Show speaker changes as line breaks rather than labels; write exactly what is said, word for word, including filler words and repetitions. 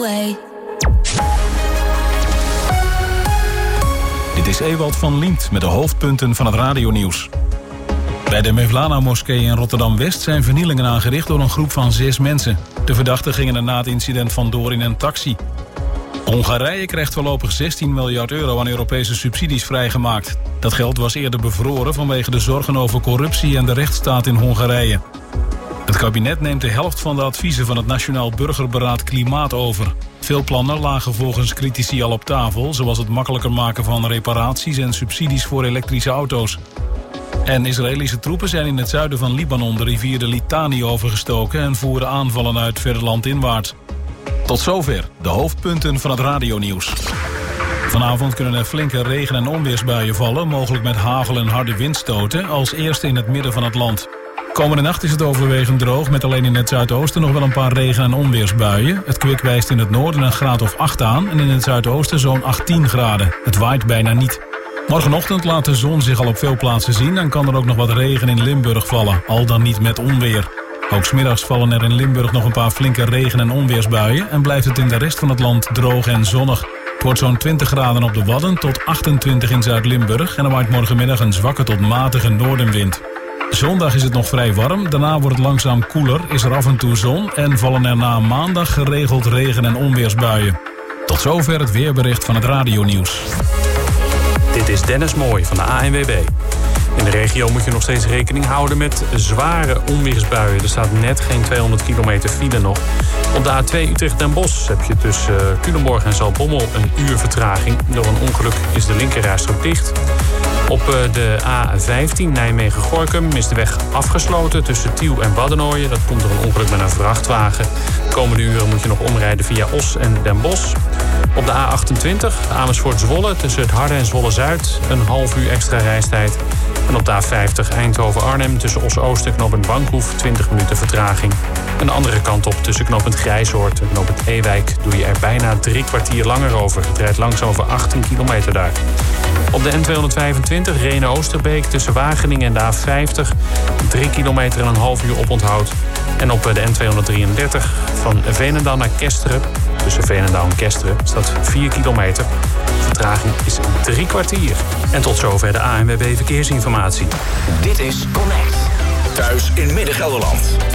Dit is Ewald van Liemt met de hoofdpunten van het radionieuws. Bij de Mevlana-moskee in Rotterdam-West zijn vernielingen aangericht door een groep van zes mensen. De verdachten gingen er na het incident vandoor in een taxi. Hongarije krijgt voorlopig zestien miljard euro aan Europese subsidies vrijgemaakt. Dat geld was eerder bevroren vanwege de zorgen over corruptie en de rechtsstaat in Hongarije. Het kabinet neemt de helft van de adviezen van het Nationaal Burgerberaad Klimaat over. Veel plannen lagen volgens critici al op tafel, zoals het makkelijker maken van reparaties en subsidies voor elektrische auto's. En Israëlische troepen zijn in het zuiden van Libanon de rivier de Litani overgestoken en voeren aanvallen uit verder landinwaarts. Tot zover de hoofdpunten van het radionieuws. Vanavond kunnen er flinke regen- en onweersbuien vallen, mogelijk met hagel en harde windstoten, als eerste in het midden van het land. Komende nacht is het overwegend droog, met alleen in het zuidoosten nog wel een paar regen- en onweersbuien. Het kwik wijst in het noorden een graad of acht aan en in het zuidoosten zo'n achttien graden. Het waait bijna niet. Morgenochtend laat de zon zich al op veel plaatsen zien en kan er ook nog wat regen in Limburg vallen, al dan niet met onweer. Ook 's middags vallen er in Limburg nog een paar flinke regen- en onweersbuien en blijft het in de rest van het land droog en zonnig. Het wordt zo'n twintig graden op de Wadden tot achtentwintig in Zuid-Limburg en er waait morgenmiddag een zwakke tot matige noordenwind. Zondag is het nog vrij warm, daarna wordt het langzaam koeler, is er af en toe zon en vallen er na maandag geregeld regen- en onweersbuien. Tot zover het weerbericht van het radionieuws.
Dit is Dennis Mooij van de A N W B. In de regio moet je nog steeds rekening houden met zware onweersbuien. Er staat net geen tweehonderd kilometer file nog. Op de A twee Utrecht-Den Bosch heb je tussen Culemborg en Zaltbommel een uur vertraging. Door een ongeluk is de linkerrijstrook dicht. Op de A vijftien Nijmegen-Gorinchem is de weg afgesloten tussen Tiel en Waddenooien. Dat komt door een ongeluk met een vrachtwagen. De komende uren moet je nog omrijden via Os en Den Bosch. Op de A achtentwintig Amersfoort-Zwolle tussen het Harde en Zwolle-Zuid een half uur extra reistijd. En op de A vijftig Eindhoven-Arnhem tussen Os-Oost en knooppunt Bankhoef twintig minuten vertraging. En de andere kant op tussen knooppunt Grijshoort en knooppunt Ewijk doe je er bijna drie kwartier langer over. Het rijdt langs over achttien kilometer daar. Op de N tweehonderdvijfentwintig Rhenen-Oosterbeek tussen Wageningen en de A vijftig drie kilometer en een half uur oponthoud. En op de N tweehonderddrieëndertig van Veenendaal naar Kesteren tussen Veenendaal en Kesteren staat vier kilometer. Vertraging is drie kwartier. En tot zover de A N W B Verkeersinformatie.
Dit is Connect. Thuis in Midden-Gelderland.